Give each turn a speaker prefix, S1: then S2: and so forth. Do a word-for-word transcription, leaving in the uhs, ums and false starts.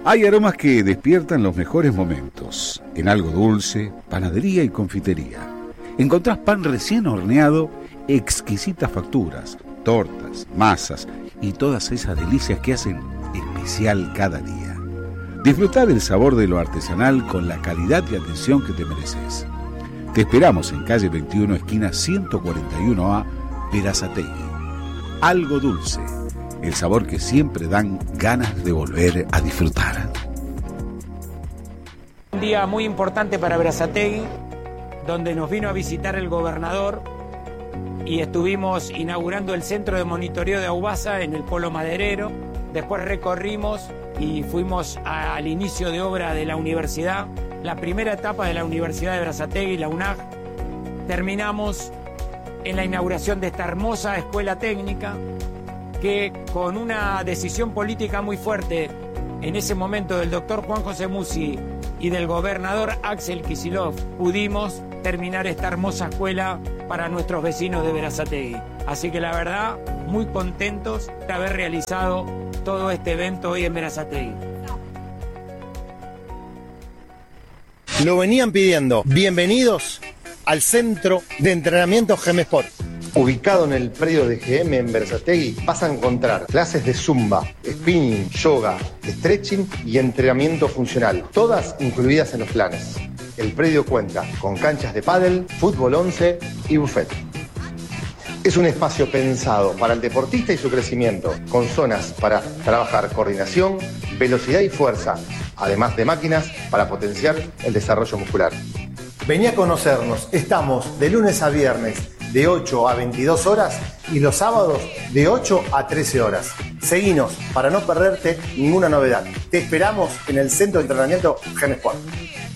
S1: Hay aromas que despiertan los mejores momentos. En Algo Dulce, panadería y confitería. Encontrás pan recién horneado, exquisitas facturas, tortas, masas y todas esas delicias que hacen especial cada día. Disfrutá del sabor de lo artesanal con la calidad y atención que te mereces. Te esperamos en calle veintiuno, esquina ciento cuarenta y uno A, Berazategui. Algo Dulce, el sabor que siempre dan ganas de volver a disfrutar.
S2: Un día muy importante para Berazategui, donde nos vino a visitar el gobernador y estuvimos inaugurando el centro de monitoreo de Aubasa en el Polo Maderero. Después recorrimos y fuimos a, al inicio de obra de la universidad, la primera etapa de la Universidad de Berazategui, la U N A G. Terminamos en la inauguración de esta hermosa escuela técnica que, con una decisión política muy fuerte en ese momento del doctor Juan José Musi y del gobernador Axel Kicillof, pudimos terminar esta hermosa escuela para nuestros vecinos de Berazategui. Así que la verdad, muy contentos de haber realizado todo este evento hoy en Berazategui.
S3: Lo venían pidiendo. Bienvenidos al Centro de Entrenamiento Gemesport.
S4: Ubicado en el predio de G M en Berazategui, vas a encontrar clases de zumba, spinning, yoga, stretching y entrenamiento funcional, todas incluidas en los planes. El predio cuenta con canchas de pádel, fútbol once y buffet. Es un espacio pensado para el deportista y su crecimiento, con zonas para trabajar coordinación, velocidad y fuerza, además de máquinas para potenciar el desarrollo muscular.
S3: Vení a conocernos. Estamos de lunes a viernes de ocho a veintidós horas y los sábados de ocho a trece horas. Seguinos para no perderte ninguna novedad. Te esperamos en el Centro de Entrenamiento Gemesport.